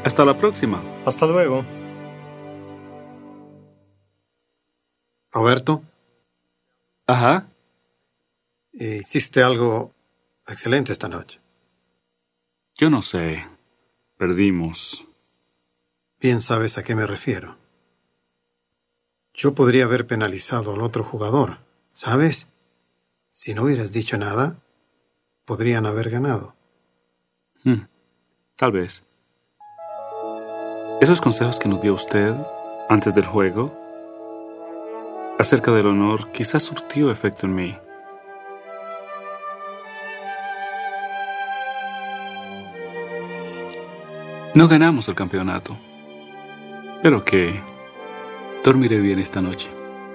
Hasta la próxima. Hasta luego. Roberto, Ajá. hiciste algo excelente esta noche. Yo no sé. Perdimos. Bien sabes a qué me refiero. Yo podría haber penalizado al otro jugador, ¿sabes? Si no hubieras dicho nada, podrían haber ganado. Tal vez. Esos consejos que nos dio usted antes del juego acerca del honor quizás surtió efecto en mí. No ganamos el campeonato, pero que dormiré bien esta noche.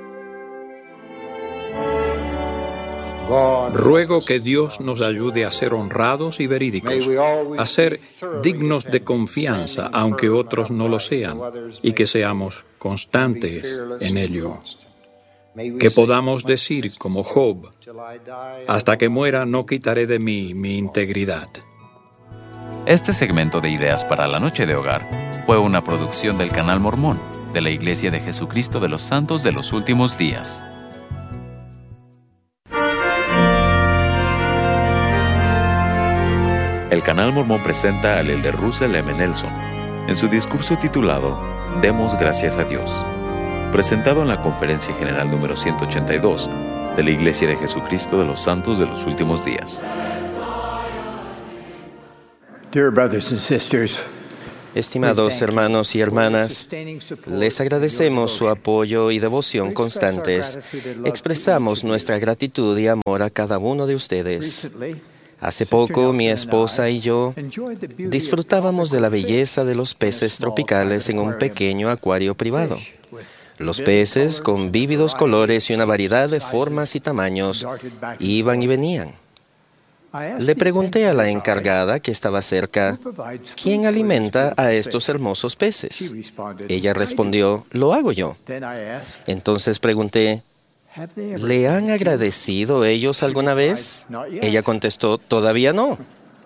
Ruego que Dios nos ayude a ser honrados y verídicos, a ser dignos de confianza, aunque otros no lo sean, y que seamos constantes en ello. Que podamos decir, como Job, hasta que muera no quitaré de mí mi integridad. Este segmento de Ideas para la Noche de Hogar fue una producción del Canal Mormón, de la Iglesia de Jesucristo de los Santos de los Últimos Días. El Canal Mormón presenta al elder Russell M. Nelson en su discurso titulado Demos gracias a Dios, presentado en la Conferencia General número 182 de la Iglesia de Jesucristo de los Santos de los Últimos Días. Dear brothers and sisters, Estimados hermanos y hermanas, les agradecemos su apoyo y devoción constantes. Expresamos nuestra gratitud y amor a cada uno de ustedes. Hace poco, mi esposa y yo disfrutábamos de la belleza de los peces tropicales en un pequeño acuario privado. Los peces, con vívidos colores y una variedad de formas y tamaños, iban y venían. Le pregunté a la encargada que estaba cerca, ¿quién alimenta a estos hermosos peces? Ella respondió, lo hago yo. Entonces pregunté, ¿le han agradecido ellos alguna vez? Ella contestó, todavía no.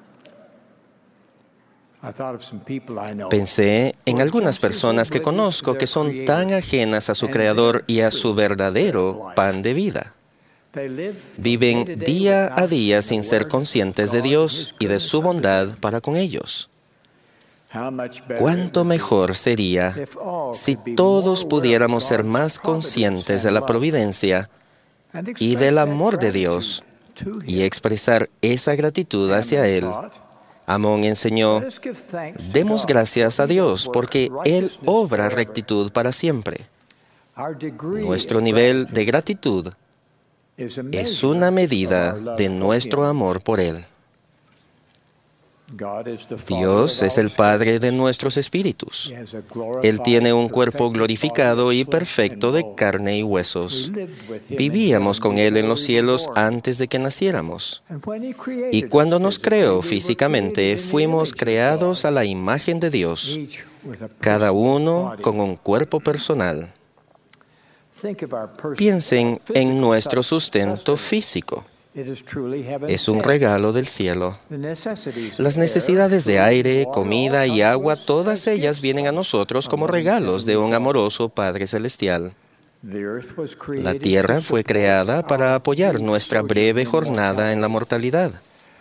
Pensé en algunas personas que conozco que son tan ajenas a su Creador y a su verdadero pan de vida. Viven día a día sin ser conscientes de Dios y de su bondad para con ellos. ¿Cuánto mejor sería si todos pudiéramos ser más conscientes de la providencia y del amor de Dios y expresar esa gratitud hacia Él? Amón enseñó, demos gracias a Dios porque Él obra rectitud para siempre. Nuestro nivel de gratitud es una medida de nuestro amor por Él. Dios es el Padre de nuestros espíritus. Él tiene un cuerpo glorificado y perfecto de carne y huesos. Vivíamos con Él en los cielos antes de que naciéramos. Y cuando nos creó físicamente, fuimos creados a la imagen de Dios, cada uno con un cuerpo personal. Piensen en nuestro sustento físico. Es un regalo del cielo. Las necesidades de aire, comida y agua, todas ellas vienen a nosotros como regalos de un amoroso Padre Celestial. La tierra fue creada para apoyar nuestra breve jornada en la mortalidad.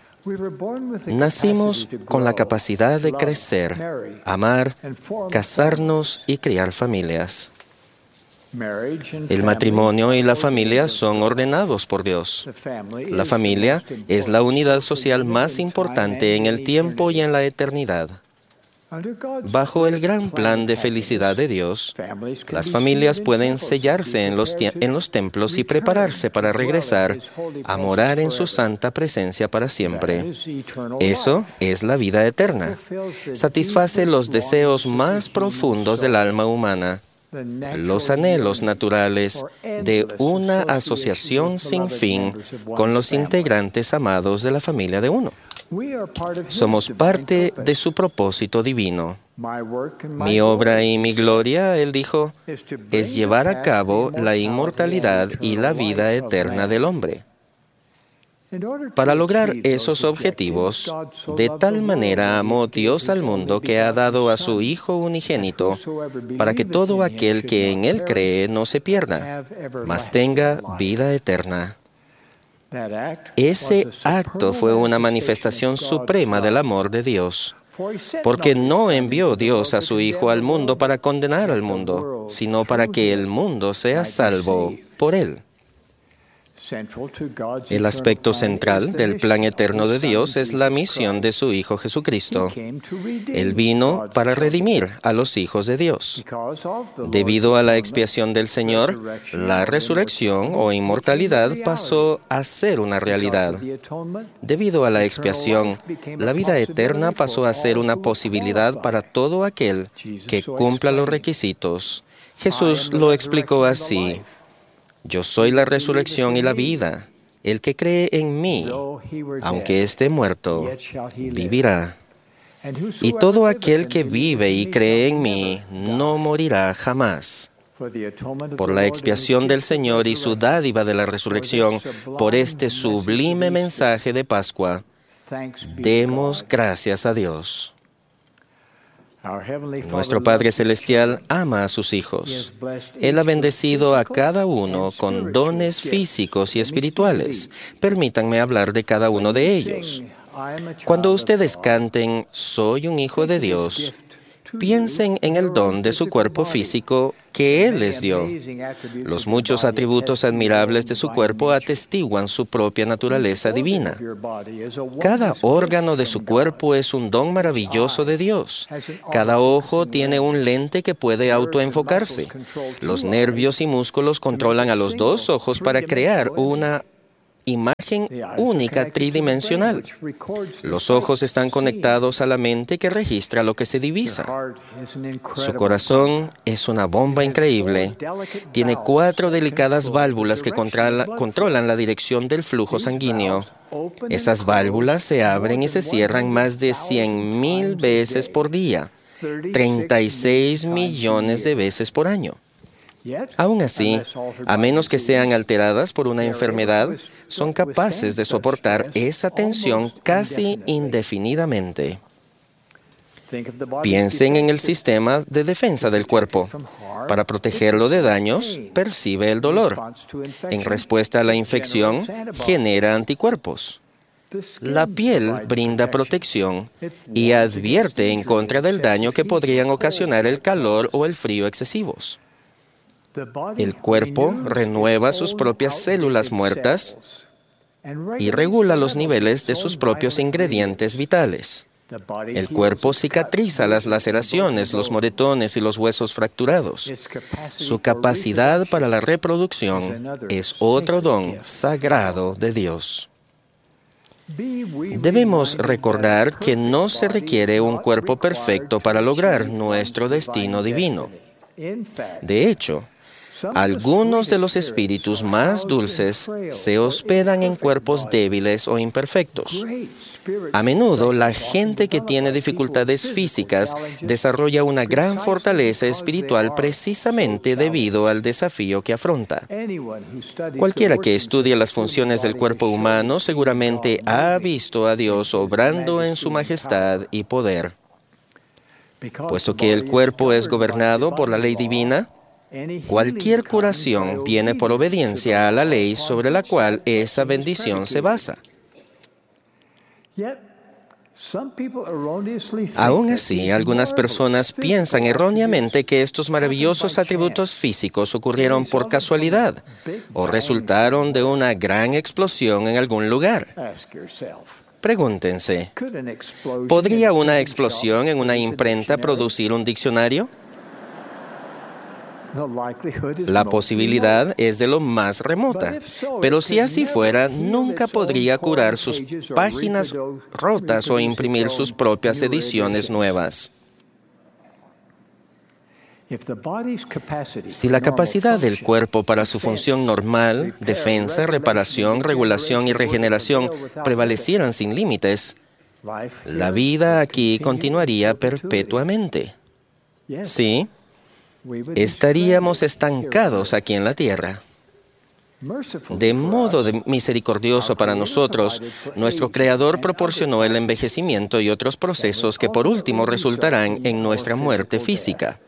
Nacimos con la capacidad de crecer, amar, casarnos y criar familias. El matrimonio y la familia son ordenados por Dios. La familia es la unidad social más importante en el tiempo y en la eternidad. Bajo el gran plan de felicidad de Dios, las familias pueden sellarse en los templos y prepararse para regresar a morar en su santa presencia para siempre. Eso es la vida eterna. Satisface los deseos más profundos del alma humana, los anhelos naturales de una asociación sin fin con los integrantes amados de la familia de uno. Somos parte de su propósito divino. Mi obra y mi gloria, él dijo, es llevar a cabo la inmortalidad y la vida eterna del hombre. Para lograr esos objetivos, de tal manera amó Dios al mundo que ha dado a su Hijo unigénito, para que todo aquel que en Él cree no se pierda, mas tenga vida eterna. Ese acto fue una manifestación suprema del amor de Dios, porque no envió Dios a su Hijo al mundo para condenar al mundo, sino para que el mundo sea salvo por Él. El aspecto central del plan eterno de Dios es la misión de su Hijo Jesucristo. Él vino para redimir a los hijos de Dios. Debido a la expiación del Señor, la resurrección o inmortalidad pasó a ser una realidad. Debido a la expiación, la vida eterna pasó a ser una posibilidad para todo aquel que cumpla los requisitos. Jesús lo explicó así: yo soy la resurrección y la vida. El que cree en mí, aunque esté muerto, vivirá. Y todo aquel que vive y cree en mí, no morirá jamás. Por la expiación del Señor y su dádiva de la resurrección, por este sublime mensaje de Pascua, demos gracias a Dios. Nuestro Padre Celestial ama a sus hijos. Él ha bendecido a cada uno con dones físicos y espirituales. Permítanme hablar de cada uno de ellos. Cuando ustedes canten «Soy un hijo de Dios», piensen en el don de su cuerpo físico que Él les dio. Los muchos atributos admirables de su cuerpo atestiguan su propia naturaleza divina. Cada órgano de su cuerpo es un don maravilloso de Dios. Cada ojo tiene un lente que puede autoenfocarse. Los nervios y músculos controlan a los dos ojos para crear una imagen única tridimensional. Los ojos están conectados a la mente que registra lo que se divisa. Su corazón es una bomba increíble. Tiene 4 delicadas válvulas que controlan la dirección del flujo sanguíneo. Esas válvulas se abren y se cierran más de 100,000 veces por día, 36 millones de veces por año. Aún así, a menos que sean alteradas por una enfermedad, son capaces de soportar esa tensión casi indefinidamente. Piensen en el sistema de defensa del cuerpo. Para protegerlo de daños, percibe el dolor. En respuesta a la infección, genera anticuerpos. La piel brinda protección y advierte en contra del daño que podrían ocasionar el calor o el frío excesivos. El cuerpo renueva sus propias células muertas y regula los niveles de sus propios ingredientes vitales. El cuerpo cicatriza las laceraciones, los moretones y los huesos fracturados. Su capacidad para la reproducción es otro don sagrado de Dios. Debemos recordar que no se requiere un cuerpo perfecto para lograr nuestro destino divino. De hecho, algunos de los espíritus más dulces se hospedan en cuerpos débiles o imperfectos. A menudo, la gente que tiene dificultades físicas desarrolla una gran fortaleza espiritual precisamente debido al desafío que afronta. Cualquiera que estudie las funciones del cuerpo humano seguramente ha visto a Dios obrando en su majestad y poder. Puesto que el cuerpo es gobernado por la ley divina, cualquier curación viene por obediencia a la ley sobre la cual esa bendición se basa. Aún así, algunas personas piensan erróneamente que estos maravillosos atributos físicos ocurrieron por casualidad o resultaron de una gran explosión en algún lugar. Pregúntense, ¿podría una explosión en una imprenta producir un diccionario? La posibilidad es de lo más remota, pero si así fuera, nunca podría curar sus páginas rotas o imprimir sus propias ediciones nuevas. Si la capacidad del cuerpo para su función normal, defensa, reparación, regulación y regeneración prevalecieran sin límites, la vida aquí continuaría perpetuamente. Sí, estaríamos estancados aquí en la tierra. De modo misericordioso para nosotros, nuestro Creador proporcionó el envejecimiento y otros procesos que por último resultarán en nuestra muerte física.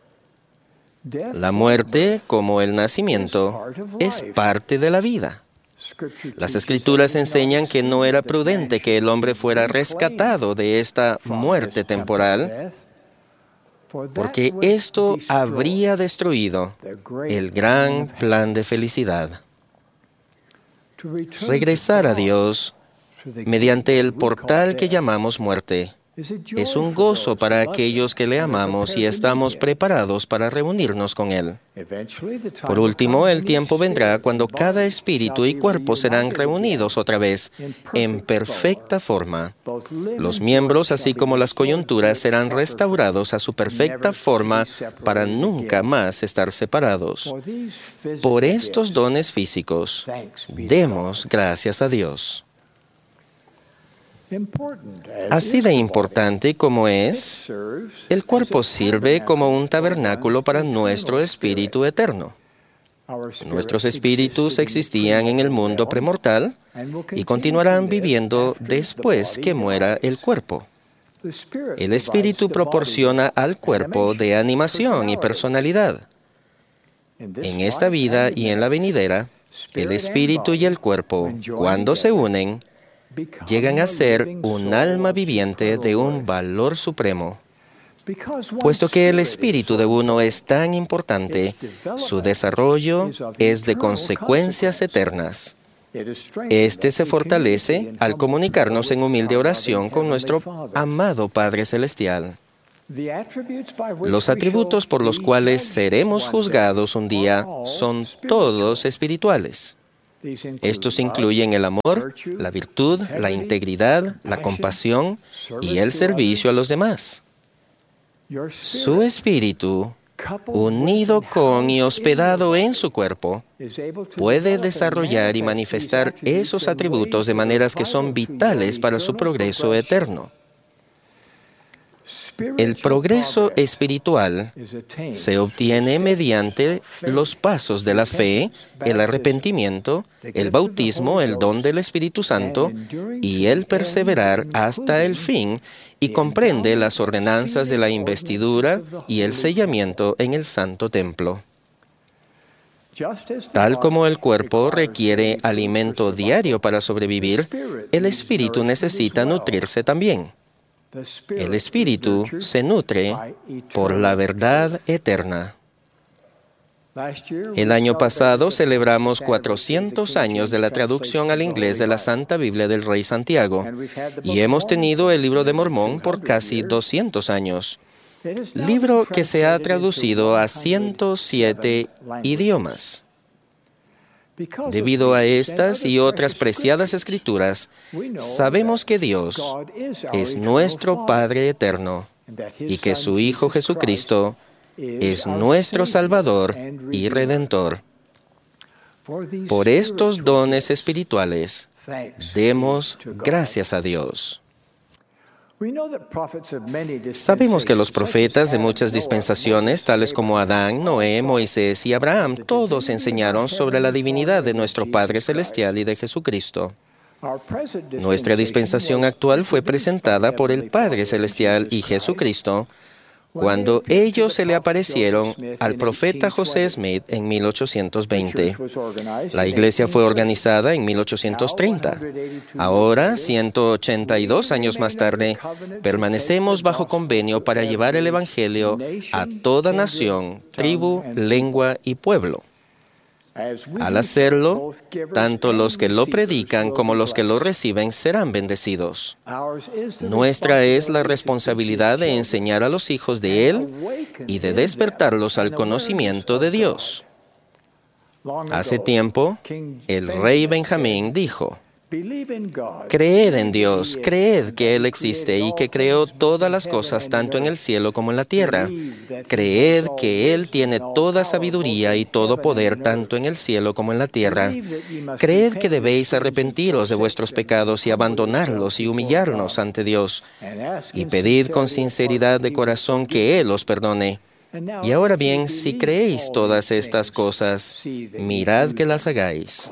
La muerte, como el nacimiento, es parte de la vida. Las Escrituras enseñan que no era prudente que el hombre fuera rescatado de esta muerte temporal, porque esto habría destruido el gran plan de felicidad. Regresar a Dios mediante el portal que llamamos muerte es un gozo para aquellos que le amamos y estamos preparados para reunirnos con Él. Por último, el tiempo vendrá cuando cada espíritu y cuerpo serán reunidos otra vez en perfecta forma. Los miembros, así como las coyunturas, serán restaurados a su perfecta forma para nunca más estar separados. Por estos dones físicos, demos gracias a Dios. Así de importante como es, el cuerpo sirve como un tabernáculo para nuestro espíritu eterno. Nuestros espíritus existían en el mundo premortal y continuarán viviendo después que muera el cuerpo. El espíritu proporciona al cuerpo de animación y personalidad. En esta vida y en la venidera, el espíritu y el cuerpo, cuando se unen, llegan a ser un alma viviente de un valor supremo. Puesto que el espíritu de uno es tan importante, su desarrollo es de consecuencias eternas. Este se fortalece al comunicarnos en humilde oración con nuestro amado Padre Celestial. Los atributos por los cuales seremos juzgados un día son todos espirituales. Estos incluyen el amor, la virtud, la integridad, la compasión y el servicio a los demás. Su espíritu, unido con y hospedado en su cuerpo, puede desarrollar y manifestar esos atributos de maneras que son vitales para su progreso eterno. El progreso espiritual se obtiene mediante los pasos de la fe, el arrepentimiento, el bautismo, el don del Espíritu Santo y el perseverar hasta el fin, y comprende las ordenanzas de la investidura y el sellamiento en el Santo Templo. Tal como el cuerpo requiere alimento diario para sobrevivir, el espíritu necesita nutrirse también. El espíritu se nutre por la verdad eterna. El año pasado celebramos 400 años de la traducción al inglés de la Santa Biblia del Rey Santiago y hemos tenido el Libro de Mormón por casi 200 años, libro que se ha traducido a 107 idiomas. Debido a estas y otras preciadas escrituras, sabemos que Dios es nuestro Padre eterno y que su Hijo Jesucristo es nuestro Salvador y Redentor. Por estos dones espirituales, demos gracias a Dios. Sabemos que los profetas de muchas dispensaciones, tales como Adán, Noé, Moisés y Abraham, todos enseñaron sobre la divinidad de nuestro Padre Celestial y de Jesucristo. Nuestra dispensación actual fue presentada por el Padre Celestial y Jesucristo cuando ellos se le aparecieron al profeta José Smith en 1820. La iglesia fue organizada en 1830. Ahora, 182 años más tarde, permanecemos bajo convenio para llevar el Evangelio a toda nación, tribu, lengua y pueblo. Al hacerlo, tanto los que lo predican como los que lo reciben serán bendecidos. Nuestra es la responsabilidad de enseñar a los hijos de Él y de despertarlos al conocimiento de Dios. Hace tiempo, el rey Benjamín dijo: creed en Dios, creed que Él existe y que creó todas las cosas tanto en el cielo como en la tierra. Creed que Él tiene toda sabiduría y todo poder tanto en el cielo como en la tierra. Creed que debéis arrepentiros de vuestros pecados y abandonarlos y humillarnos ante Dios. Y pedid con sinceridad de corazón que Él os perdone. Y ahora bien, si creéis todas estas cosas, mirad que las hagáis.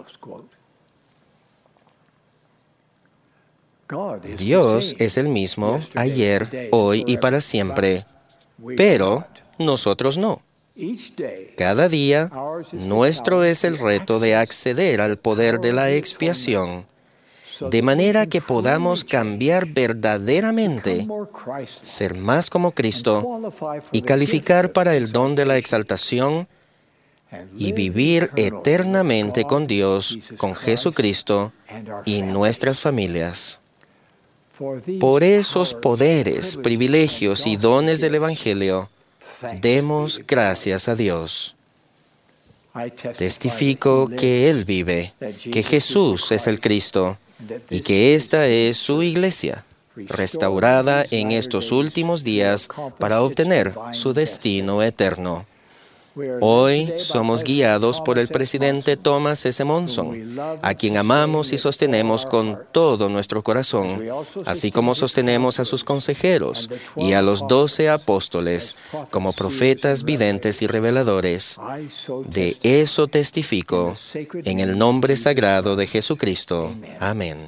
Dios es el mismo ayer, hoy y para siempre, pero nosotros no. Cada día, nuestro es el reto de acceder al poder de la expiación, de manera que podamos cambiar verdaderamente, ser más como Cristo y calificar para el don de la exaltación y vivir eternamente con Dios, con Jesucristo y nuestras familias. Por esos poderes, privilegios y dones del Evangelio, demos gracias a Dios. Testifico que Él vive, que Jesús es el Cristo y que esta es su iglesia, restaurada en estos últimos días para obtener su destino eterno. Hoy somos guiados por el presidente Thomas S. Monson, a quien amamos y sostenemos con todo nuestro corazón, así como sostenemos a sus consejeros y a los 12 apóstoles como profetas, videntes y reveladores. De eso testifico en el nombre sagrado de Jesucristo. Amén.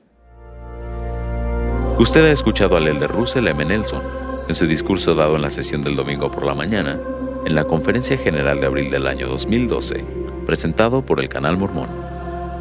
Usted ha escuchado al elder Russell M. Nelson en su discurso dado en la sesión del domingo por la mañana en la Conferencia General de abril del año 2012, presentado por el Canal Mormón.